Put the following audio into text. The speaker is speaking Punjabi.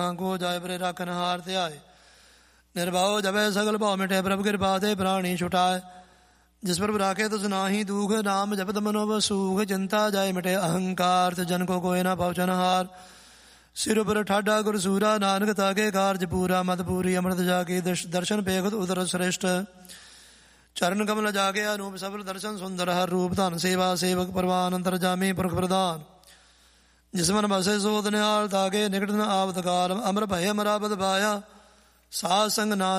ਕੋ ਜਾਏ ਪਰੇ ਰਾਖਨ ਹਾਰ ਧਿਆਏ। ਨਿਰਭਉ ਜਪੈ ਸਗਲ ਭਾਉ ਮਿਟੇ ਪ੍ਰਭ ਕਿਰਪਾ ਤੇ ਪ੍ਰਾਣੀ ਛੁਟਾਏ। ਜਿਸ ਪ੍ਰਭ ਰਾਖੇ ਤੁਸ ਨਾਹੀ ਦੂਖ ਨਾਮ ਜਪਤ ਮਨੋ ਬਸੂਖ। ਚਿੰਤਾ ਜਾਏ ਮਿਟੇ ਅਹੰਕਾਰ ਤੇ ਜਨ ਕੋ ਕੋਇ ਨਾ ਪਹੁੰਚਨ ਹਾਰ। ਸਿਰ ਉਪਰ ਠਾਡਾ ਗੁਰ ਸੂਰਾ ਨਾਨਕ ਤਾਕੇ ਕਾਰਜ ਪੂਰਾ। ਮਤ ਪੂਰੀ ਅੰਮ੍ਰਿਤ ਜਾ ਕੇ ਦਰਸ਼ਨ ਪੇਖਤ ਉਦਰ ਸ੍ਰੇਸ਼ਟ। ਚਰਨ ਕਮਲ ਜਾ ਕੇ ਅਨੂਪ ਸਫਲ ਦਰਸ਼ਨ ਸੁੰਦਰ ਹਰ ਰੂਪ। ਧਨ ਸੇਵਾ ਸੇਵਕ ਪਰਵਾਨ ਅੰਤਰ ਜਾਮੀ ਪੁਰਖ ਪ੍ਰਧਾਨ। ਜਿਸ ਮਨ ਬਸੇ ਸੋਧ ਨਿਹਾਲ ਤਾਕੇ ਨਿਕਟ ਨ ਆਵਤ ਕਾਲ। ਅਮਰ ਭਏ ਅਮਰਾਪਦ ਪਾਇਆ ਸਾਧ ਸੰਗ ਨਾਨਕ